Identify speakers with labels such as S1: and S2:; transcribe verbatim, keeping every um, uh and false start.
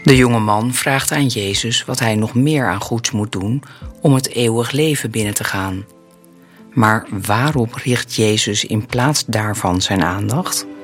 S1: De jonge man vraagt aan Jezus wat hij nog meer aan goeds moet doen om het eeuwig leven binnen te gaan. Maar waarop richt Jezus in plaats daarvan zijn aandacht?